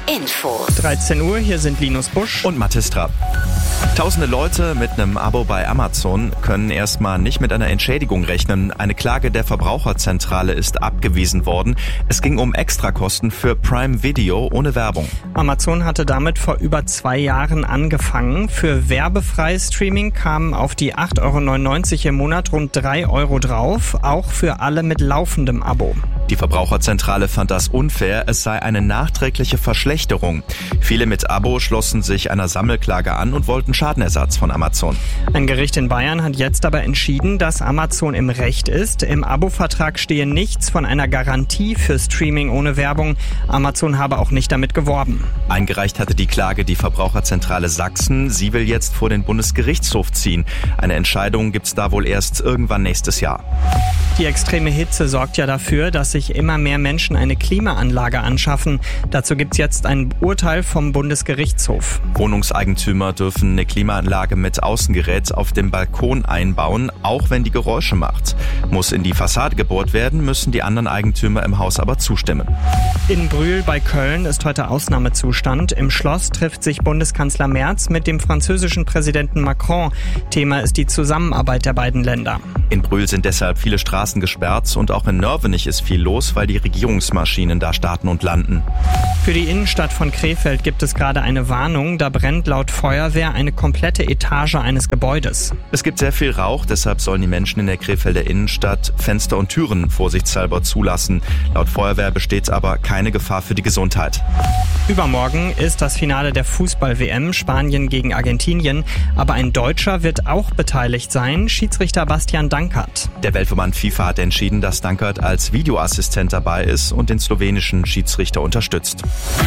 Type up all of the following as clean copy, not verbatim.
Infos. 13 Uhr, hier sind Linus Busch und Mathis Trapp. Tausende Leute mit einem Abo bei Amazon können erstmal nicht mit einer Entschädigung rechnen. Eine Klage der Verbraucherzentrale ist abgewiesen worden. Es ging um Extrakosten für Prime Video ohne Werbung. Amazon hatte damit vor über 2 Jahren angefangen. Für werbefreies Streaming kamen auf die 8,99 € im Monat rund 3 € drauf, auch für alle mit laufendem Abo. Die Verbraucherzentrale fand das unfair, es sei eine nachträgliche Verschlechterung. Viele mit Abo schlossen sich einer Sammelklage an und wollten Schadenersatz von Amazon. Ein Gericht in Bayern hat jetzt aber entschieden, dass Amazon im Recht ist. Im Abo-Vertrag stehe nichts von einer Garantie für Streaming ohne Werbung. Amazon habe auch nicht damit geworben. Eingereicht hatte die Klage die Verbraucherzentrale Sachsen. Sie will jetzt vor den Bundesgerichtshof ziehen. Eine Entscheidung gibt's da wohl erst irgendwann nächstes Jahr. Die extreme Hitze sorgt ja dafür, dass sich immer mehr Menschen eine Klimaanlage anschaffen. Dazu gibt's jetzt ein Urteil vom Bundesgerichtshof. Wohnungseigentümer dürfen eine Klimaanlage mit Außengerät auf dem Balkon einbauen, auch wenn die Geräusche macht. Muss in die Fassade gebohrt werden, müssen die anderen Eigentümer im Haus aber zustimmen. In Brühl bei Köln ist heute Ausnahmezustand. Im Schloss trifft sich Bundeskanzler Merz mit dem französischen Präsidenten Macron. Thema ist die Zusammenarbeit der beiden Länder. In Brühl sind deshalb viele Straßen gesperrt und auch in Nörvenich ist viel los, weil die Regierungsmaschinen da starten und landen. Für die Innenstadt von Krefeld gibt es gerade eine Warnung. Da brennt laut Feuerwehr eine komplette Etage eines Gebäudes. Es gibt sehr viel Rauch, deshalb sollen die Menschen in der Krefelder Innenstadt Fenster und Türen vorsichtshalber zulassen. Laut Feuerwehr besteht aber keine Gefahr für die Gesundheit. Übermorgen ist das Finale der Fußball-WM, Spanien gegen Argentinien. Aber ein Deutscher wird auch beteiligt sein, Schiedsrichter Bastian Dankert. Der Weltverband FIFA hat entschieden, dass Dankert als Videoassistent dabei ist und den slowenischen Schiedsrichter unterstützt.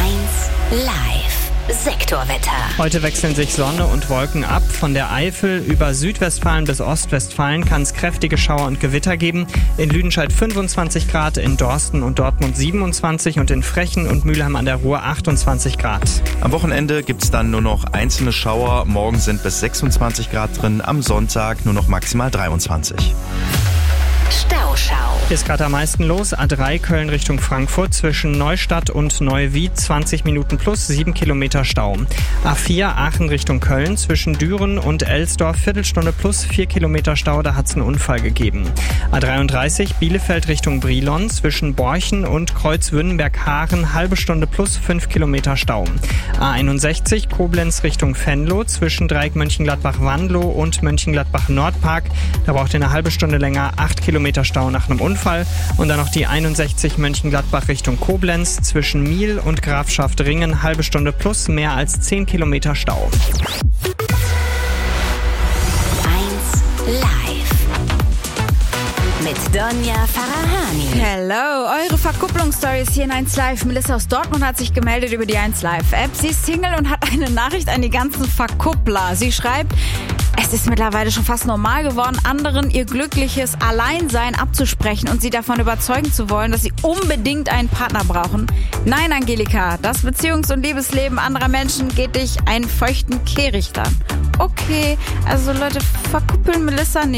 1 Live. Sektorwetter. Heute wechseln sich Sonne und Wolken ab. Von der Eifel über Südwestfalen bis Ostwestfalen kann es kräftige Schauer und Gewitter geben. In Lüdenscheid 25 Grad, in Dorsten und Dortmund 27 und in Frechen und Mülheim an der Ruhr 28 Grad. Am Wochenende gibt's dann nur noch einzelne Schauer. Morgen sind bis 26 Grad drin, am Sonntag nur noch maximal 23. Stauschau. Ist gerade am meisten los. A3 Köln Richtung Frankfurt zwischen Neustadt und Neuwied 20 Minuten plus 7 Kilometer Stau. A4 Aachen Richtung Köln zwischen Düren und Elsdorf Viertelstunde plus 4 Kilometer Stau, da hat es einen Unfall gegeben. A33 Bielefeld Richtung Brilon zwischen Borchen und Kreuzwünnenberg-Haaren halbe Stunde plus 5 Kilometer Stau. A61 Koblenz Richtung Venlo zwischen Dreieck Mönchengladbach-Wandelow und Mönchengladbach-Nordpark, da braucht ihr eine halbe Stunde länger 8 Kilometer Stau nach einem Unfall. Und dann noch die 61 Mönchengladbach Richtung Koblenz zwischen Miel und Grafschaft Ringen, halbe Stunde plus mehr als 10 Kilometer Stau. 1 Live. Mit Donja Farahani. Hello, eure Verkupplungsstories hier in 1 Live. Melissa aus Dortmund hat sich gemeldet über die 1 Live App. Sie ist Single und hat eine Nachricht an die ganzen Verkuppler. Sie schreibt: Es ist mittlerweile schon fast normal geworden, anderen ihr glückliches Alleinsein abzusprechen und sie davon überzeugen zu wollen, dass sie unbedingt einen Partner brauchen. Nein, Angelika, das Beziehungs- und Liebesleben anderer Menschen geht dich einen feuchten Kehricht an. Okay, also Leute, verkuppeln Melissa nicht.